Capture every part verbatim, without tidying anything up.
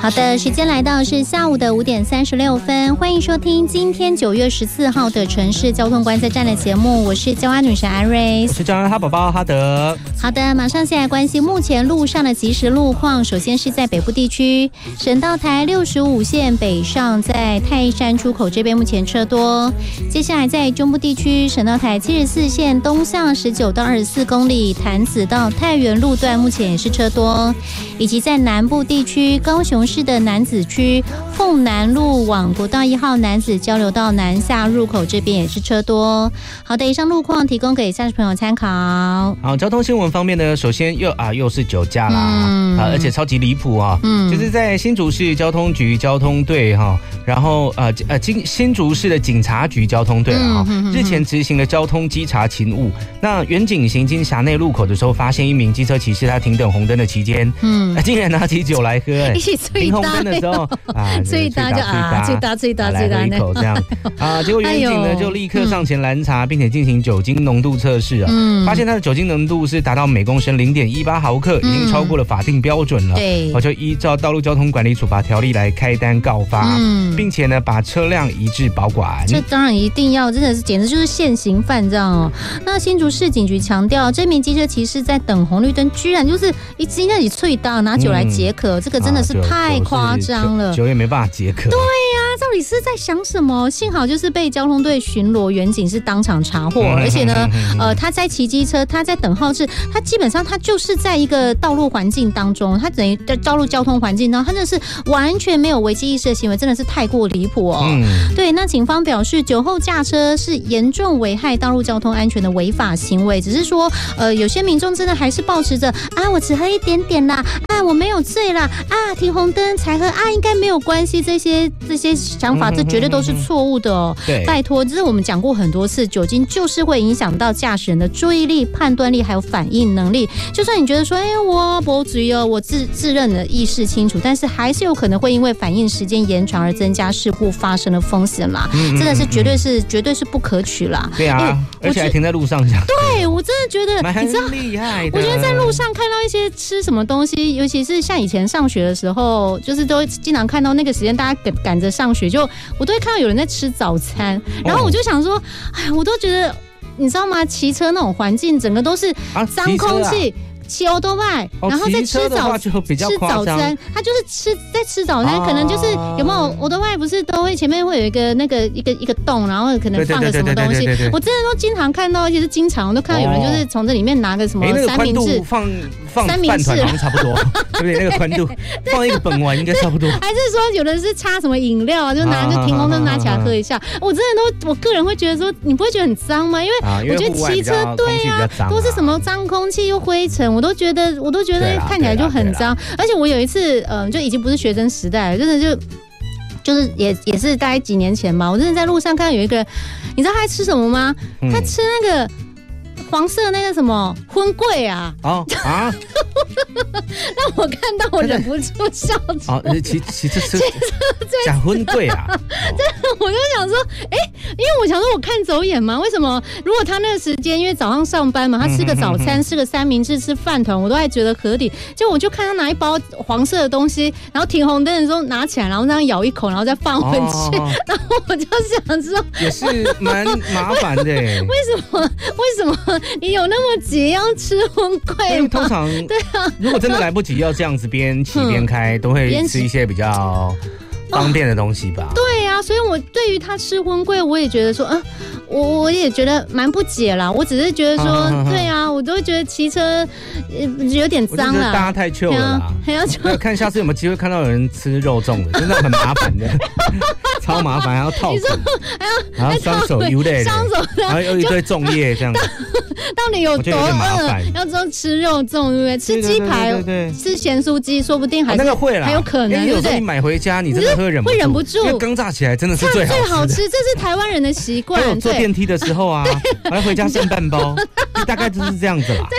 好的，时间来到是下午的五点三十六分，欢迎收听今天九月十四号的城市交通观测站的节目，我是交安女神艾瑞， 我是交安哈宝宝哈德。 好的，马上先来关心目前路上的即时路况。首先是在北部地区，省道台六十五线北上在泰山出口这边目前车多。接下来在中部地区，省道台七十四线东向十九到二十四公里，潭子到太原路段目前也是车多。以及在南部地区，高雄市的楠梓区凤南路往国道一号楠梓交流道南下入口这边也是车多。好的，以上路况提供给驾驶朋友参考。 好，交通新闻方面呢，首先又啊又是酒驾啦，嗯、啊而且超级离谱啊，嗯，就是在新竹市交通局交通队哈，然后呃呃新新竹市的警察局交通队啊，嗯、日前执行了交通稽查勤务。那远警行经辖内路口的时候，发现一名机车骑士他停等红灯的期间，嗯，竟然拿起酒来喝，哎，停红灯的时候啊， 最大就啊，最大最大最大， 来喝一口这样啊，结果远警呢就立刻上前拦查，并且进行酒精浓度测试啊，嗯，发现他的酒精浓度是达到每公升零点一八毫克，已经超过了法定标准了，对，我就依照道路交通管理处罚条例来开单告发，嗯，并且呢把车辆移至保管。 这当然一定要，真的是简直就是现行犯这样哦。那新竹市警局强调，这名机车骑士在等红绿灯，居然就是一直在那里啐大拿酒来解渴，嗯，这个真的是太夸张了， 啊，酒也没办法解渴。 对呀，啊，到底是在想什么？幸好就是被交通队巡逻远警是当场查获，嗯，而且呢，呃，他在骑机车，他在等号是，他基本上他就是在一个道路环境当中，他等于在道路交通环境当中，他真的是完全没有危机意识的行为，真的是太过离谱哦。嗯，对，那警方表示，酒后驾车是严重危害道路交通安全的违法行为，只是说，呃，有些民众真的还是抱持着啊，我只喝一点点啦，啊，我没有醉啦，啊，停红灯才喝啊，应该没有关系，这些这些想法，这绝对都是错误的哦。对，拜托，这是我们讲过很多次，酒精就是会影响到驾驶人的注意力、判断力还有反应能力。就算你觉得说，哎，我不醉哦，我自自认的意识清楚，但是还是有可能会因为反应时间延长而增加事故发生的风险啦。嗯，真的是绝对是绝对是不可取啦。 对啊，而且还停在路上这样。 对，我真的觉得，你知道， 厉害的。 我觉得在路上看到一些吃什么东西，尤其是像以前上学的时候，就是都经常看到那个时间大家赶赶着上学，就我都会看到有人在吃早餐，然后我就想说，哎，我都觉得，你知道吗？骑车那种环境，整个都是脏空气。骑欧多拜，然后再吃早吃早餐，他就是吃在吃早餐，可能就是有没有欧多拜不是都会前面会有一个那个一个一个洞，然后可能放个什么东西。我真的都经常看到，而且是经常我都看到有人就是从这里面拿个什么三明治， 放放三明治好像差不多，对不对？那个宽度放一个本丸应该差不多。还是说有人是插什么饮料啊，就拿就停红灯拿起来喝一下？我真的都我个人会觉得说，你不会觉得很脏吗？因为我觉得骑车对啊，都是什么脏空气又灰尘。我都觉得，我都觉得看起来就很脏，而且我有一次，呃，就已经不是学生时代了，真的就就是也也是大概几年前吧。我真的在路上看到有一个，你知道他在吃什么吗？嗯、他吃那个黄色那个什么荤桂啊！哦啊！让我看到我忍不住笑出来。哦， 其其实是假荤桂啊！ 真的，我就想说，哎、欸，因为我想说，我看走眼嘛。为什么？如果他那个时间，因为早上上班嘛，他吃个早餐，嗯、哼哼吃个三明治，吃饭团，我都还觉得合理。结果我就看他拿一包黄色的东西，然后停红灯的时候拿起来，然后这样咬一口，然后再放回去。哦、然后我就想说， 也是蛮麻烦的。为什么？为什么你有那么急要吃荤桂吗？ 通常对啊，如果真的来不及要这样子边骑边开，嗯、都会吃一些比较方便的东西吧。 对啊，所以我对于他吃荤桂，我也觉得说，嗯、呃，我我也觉得蛮不解啦。我只是觉得说，啊、呵呵对啊，我都会觉得骑车有点脏了。 大家太糗了啦，还要还要看下次有没有机会看到有人吃肉粽的，真的很麻烦的。超麻烦，还要套粉，还要双手油类，双手，然后有一堆粽叶这样子。 到底有多饿？要知道吃肉粽，对不对？吃鸡排，吃咸酥鸡，说不定还是、 哦、那个会啦， 还有可能，对不对？ 你买回家，你真的会忍不住， 会忍不住， 因为刚炸起来真的是最好吃的， 最好吃，这是台湾人的习惯。 坐电梯的时候啊，还要回家剩半包，大概就是这样子啦。 对。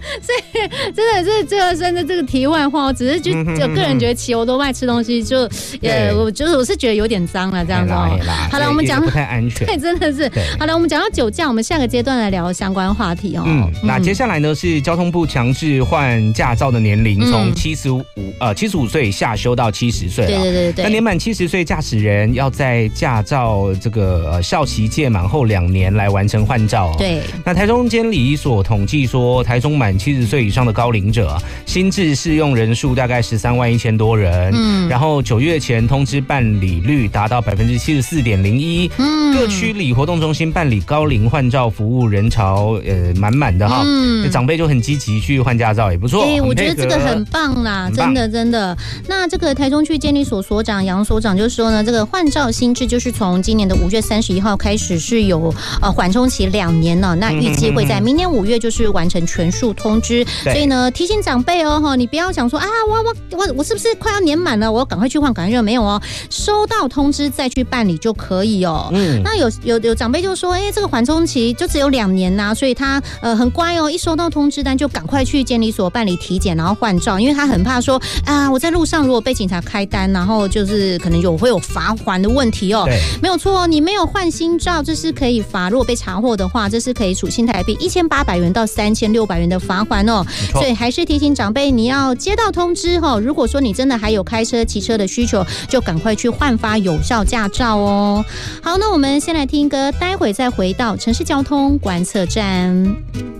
所以真的是这个真的这个题外话，我只是就就个人觉得骑欧多麦吃东西就呃，我就是我是觉得有点脏了这样子哦。好了，我们讲不太安全， 对，真的是。好了，我们讲到酒驾，我们下个阶段来聊相关话题哦。 嗯，那接下来呢是交通部强制换驾照的年龄从七十五呃七十五岁以下修到七十岁了。 对对对对。 那年满七十岁驾驶人要在驾照这个呃效期届满后两年来完成换照。 对。 那台中监理所统计说，台中满七十岁以上的高龄者，新制适用人数大概十三万一千多人。嗯。然后九月前通知办理率达到百分之七十四点零一。嗯。各区里活动中心办理高龄换照服务人潮呃满满的哈。嗯。长辈就很积极去换驾照，也不错。 对，我觉得这个很棒啦，真的真的。那这个台中区监理所所长杨所长就说呢，这个换照新制就是从今年的五月三十一号开始是有呃缓冲期两年了，那预计会在明年五月就是完成全数通知。所以呢，提醒长辈哦，你不要想说啊，我我我我是不是快要年满了，我要赶快去换，赶快就没有哦，收到通知再去办理就可以哦。嗯，那有有有长辈就说，哎，这个缓冲期就只有两年呐、啊，所以他呃很乖哦，一收到通知单就赶快去监理所办理体检，然后换照，因为他很怕说啊，我在路上如果被警察开单，然后就是可能有会有罚款的问题哦。没有错，你没有换新照，这是可以罚，如果被查获的话，这是可以处新台币一千八百元到三千六百元的罚款哦。所以还是提醒长辈，你要接到通知哈、哦，如果说你真的还有开车、骑车的需求，就赶快去换发有效驾照哦。好，那我们先来听歌，待会再回到城市交通观测站。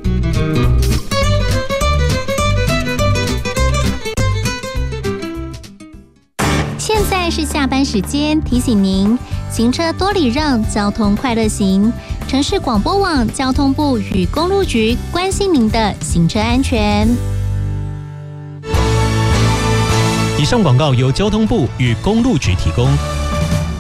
现在是下班时间，提醒您行车多礼让，交通快乐行。城市广播网、交通部与公路局关心您的行车安全。 以上广告由交通部与公路局提供。